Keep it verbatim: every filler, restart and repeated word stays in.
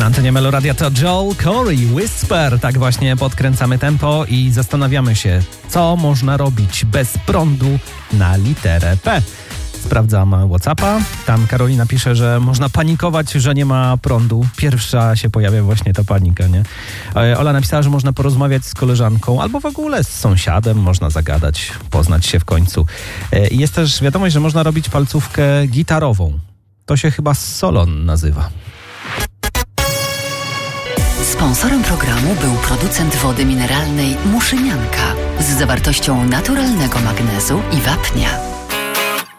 Na antenie Meloradia to Joel Corey, Whisper. Tak właśnie podkręcamy tempo i zastanawiamy się, co można robić bez prądu na literę P. Sprawdzam WhatsAppa. Tam Karolina pisze, że można panikować, że nie ma prądu. Pierwsza się pojawia właśnie ta panika, nie? Ola napisała, że można porozmawiać z koleżanką albo w ogóle z sąsiadem, można zagadać, poznać się w końcu. I jest też wiadomość, że można robić palcówkę gitarową. To się chyba Solon nazywa. Sponsorem programu był producent wody mineralnej Muszynianka z zawartością naturalnego magnezu i wapnia.